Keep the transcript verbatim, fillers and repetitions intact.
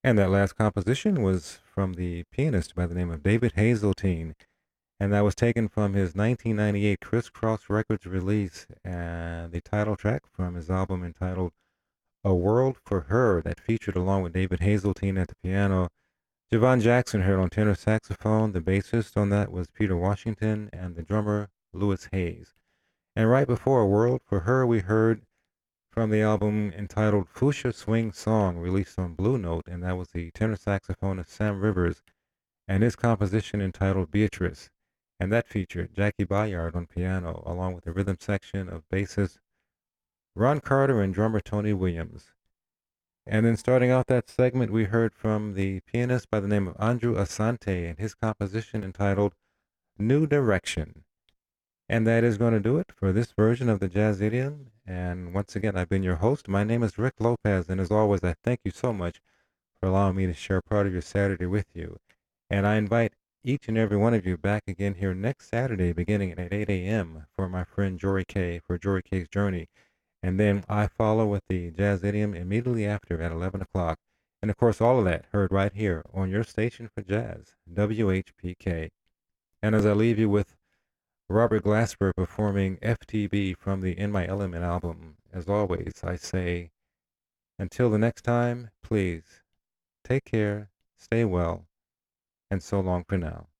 And that last composition was from the pianist by the name of David Hazeltine, and that was taken from his nineteen ninety-eight Criss Cross Records release, and the title track from his album entitled A World for Her, that featured, along with David Hazeltine at the piano, Javon Jackson heard on tenor saxophone. The bassist on that was Peter Washington, and the drummer Louis Hayes. And right before A World for Her, we heard from the album entitled Fuchsia Swing Song, released on Blue Note, and that was the tenor saxophonist Sam Rivers and his composition entitled Beatrice. And that featured Jackie Bayard on piano, along with the rhythm section of bassist Ron Carter and drummer Tony Williams. And then starting out that segment, we heard from the pianist by the name of Andrew Asante and his composition entitled New Direction. And that is going to do it for this version of the Jazz Idiom. And once again, I've been your host. My name is Rick Lopez, and as always, I thank you so much for allowing me to share part of your Saturday with you. And I invite each and every one of you back again here next Saturday, beginning at eight a m for my friend Jory K for Jory K's Journey. And then I follow with the Jazz Idiom immediately after at eleven o'clock. And of course, all of that heard right here on your station for jazz, W H P K. And as I leave you with Robert Glasper performing F T B from the In My Element album, as always, I say, until the next time, please take care, stay well, and so long for now.